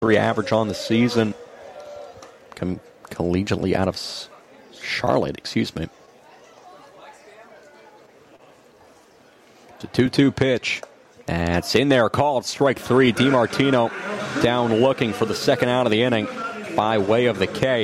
.3 average on the season. Collegiately out of Charlotte, excuse me. It's a 2-2 pitch. That's in there, called strike 3. DiMartino down looking for the second out of the inning by way of the K.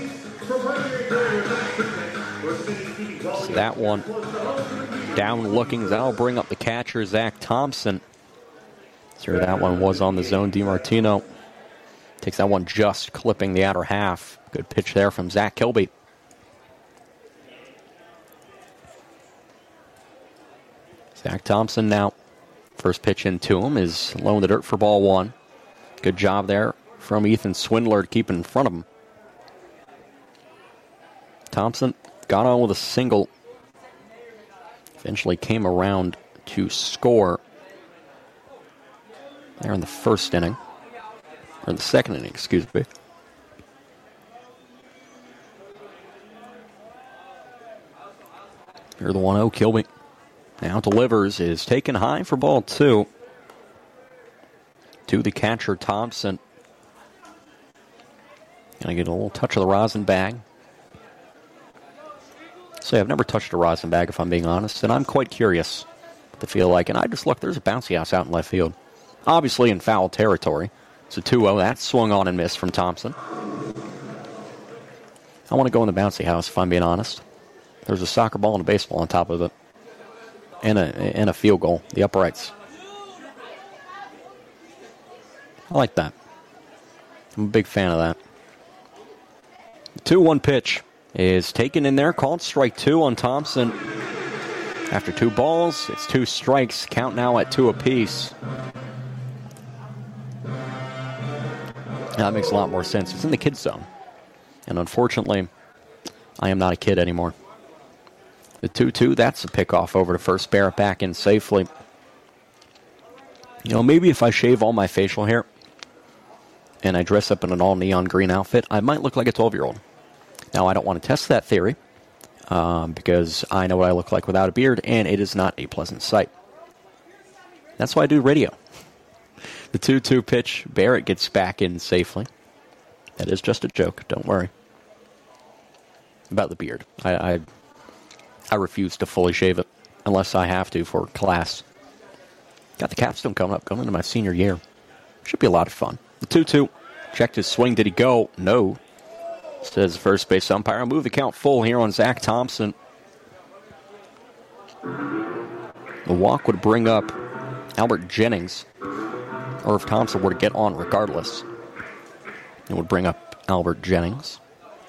So that one down looking. That'll bring up the catcher, Zach Thompson. Sure, that one was on the zone. DiMartino takes that one just clipping the outer half. Good pitch there from Zach Kilby. Zach Thompson now. First pitch into him is low in the dirt for ball 1. Good job there from Ethan Swindler to keep it in front of him. Thompson got on with a single. Eventually came around to score there in the first inning. Or the second inning, excuse me. Here's the 1-0 Kilby. Now delivers, is taken high for ball 2. To the catcher, Thompson. Gonna get a little touch of the rosin bag. So I've never touched a rosin bag, if I'm being honest, and I'm quite curious what they feel like. And I just look, there's a bouncy house out in left field. Obviously in foul territory. It's a 2-0. That swung on and missed from Thompson. I want to go in the bouncy house, if I'm being honest. There's a soccer ball and a baseball on top of it. And a field goal, the uprights. I like that. I'm a big fan of that. The 2-1 pitch is taken in there, called strike 2 on Thompson. After 2 balls, it's 2 strikes. Count now at 2 apiece. That makes a lot more sense. It's in the kid zone. And unfortunately, I am not a kid anymore. The 2-2, that's a pickoff over to first. Barrett back in safely. You know, maybe if I shave all my facial hair and I dress up in an all-neon green outfit, I might look like a 12-year-old. Now, I don't want to test that theory because I know what I look like without a beard, and it is not a pleasant sight. That's why I do radio. The 2-2 pitch, Barrett gets back in safely. That is just a joke, don't worry. About the beard. I refuse to fully shave it unless I have to for class. Got the capstone coming up, going into my senior year. Should be a lot of fun. The 2-2 checked his swing. Did he go? No. Says first base umpire. I'll move the count full here on Zach Thompson. The walk would bring up Albert Jennings. Or if Thompson were to get on regardless, it would bring up Albert Jennings.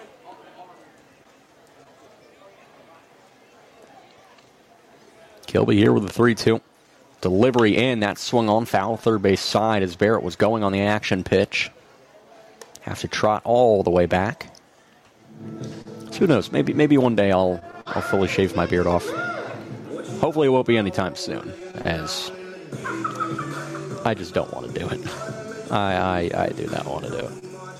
Kilby here with the 3-2. Delivery in. That swung on foul third base side as Barrett was going on the action pitch. Have to trot all the way back. So who knows? Maybe one day I'll fully shave my beard off. Hopefully it won't be anytime soon, as I just don't want to do it. I do not want to do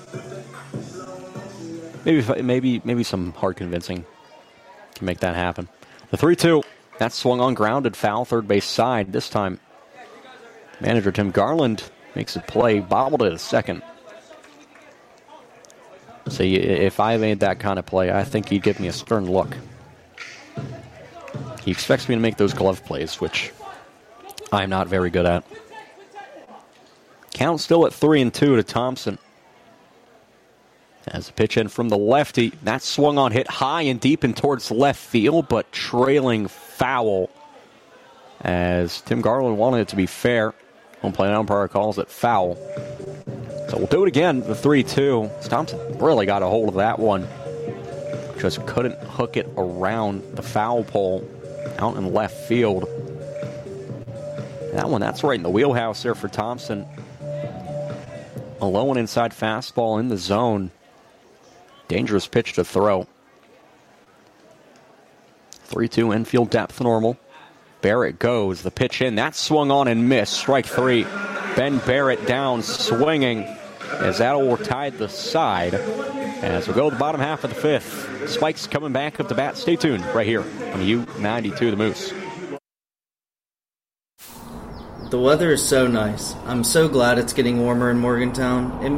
it. Maybe some hard convincing can make that happen. The 3-2. That swung on, grounded foul, third base side. This time, manager Tim Garland makes a play, bobbled it a second. So if I made that kind of play, I think he'd give me a stern look. He expects me to make those glove plays, which I'm not very good at. Count still at 3-2 to Thompson. As a pitch in from the lefty, that swung on, hit high and deep and towards left field, but trailing foul. As Tim Garland wanted it to be fair. Home plate umpire calls it foul. So we'll do it again, the 3-2. Thompson really got a hold of that one. Just couldn't hook it around the foul pole out in left field. That one, that's right in the wheelhouse there for Thompson. A low and inside fastball in the zone. Dangerous pitch to throw. 3-2 infield depth normal. Barrett goes. The pitch in. That swung on and missed. Strike 3. Ben Barrett down swinging as that will tie the side. As we go to the bottom half of the fifth. Spikes coming back up the bat. Stay tuned right here on U92 The Moose. The weather is so nice. I'm so glad it's getting warmer in Morgantown.